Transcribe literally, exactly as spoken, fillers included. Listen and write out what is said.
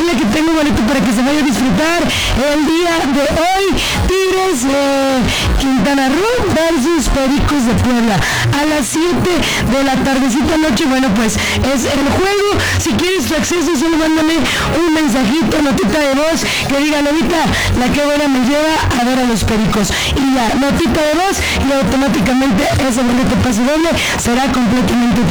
dile que tengo boleto para que se vaya a disfrutar el día de hoy. Tigres eh, Quintana Roo versus Pericos de Puebla a las siete de la tardecita noche. Bueno, pues es el juego. Si quieres tu acceso, solo mándame un mensajito, notita de voz que diga: Lolita, la que buena me lleva a ver a los Pericos, y ya, notita de voz, y automáticamente ese boleto pase doble será completamente